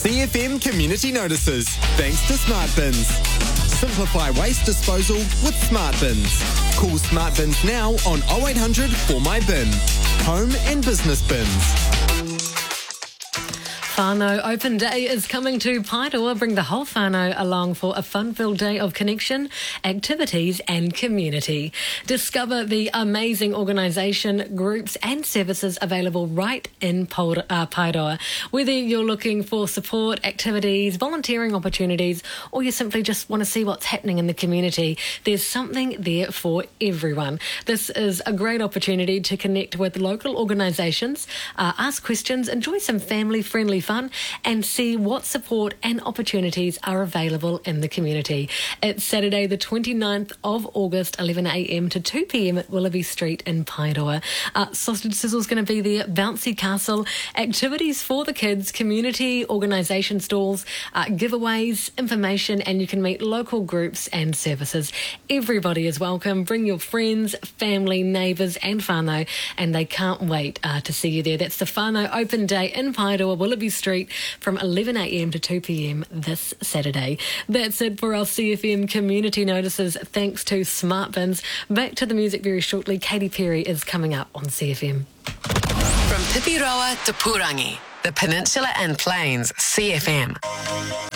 CFM Community Notices, thanks to Smart Bins. Simplify waste disposal with Smart Bins. Call Smart Bins now on 0800 For My Bin. Home and business bins. Whānau Open Day is coming to Paeroa. Bring the whole whānau along for a fun-filled day of connection, activities and community. Discover the amazing organisation, groups and services available right in Paeroa. Whether you're looking for support, activities, volunteering opportunities, or you simply just want to see what's happening in the community, there's something there for everyone. This is a great opportunity to connect with local organisations, ask questions, enjoy some family-friendly fun and see what support and opportunities are available in the community. It's Saturday the 29th of August, 11am to 2pm at Willoughby Street in Paeroa. Sausage Sizzle's going to be there, bouncy castle, activities for the kids, community organisation stalls, giveaways, information, and you can meet local groups and services. Everybody is welcome. Bring your friends, family, neighbours and whānau, and they can't wait to see you there. That's the Whānau Open Day in Paeroa, Willoughby Street from 11am to 2pm this Saturday. That's it for our CFM Community Notices, thanks to Smart Bins. Back to the music very shortly. Katy Perry is coming up on CFM. From Pipiroa to Purangi, the Peninsula and Plains, CFM.